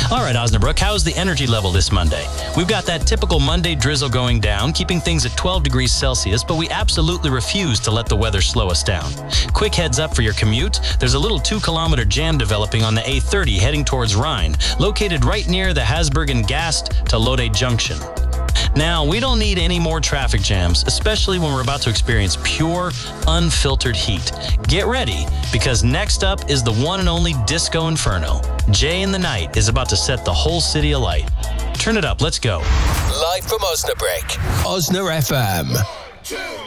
All right, Osnabrück, how's the energy level this Monday? We've got that typical Monday drizzle going down, keeping things at 12 degrees Celsius, but we absolutely refuse to let the weather slow us down. Quick heads up for your commute. There's a little 2-kilometer jam developing on the A30 heading towards Rhine, located right near the Hasbergen-Gast to Lode Junction. Now, we don't need any more traffic jams, especially when we're about to experience pure, unfiltered heat. Get ready, because next up is the one and only Disco Inferno. Jay in the Night is about to set the whole city alight. Turn it up, let's go. Live from Osnabrück, Osna FM.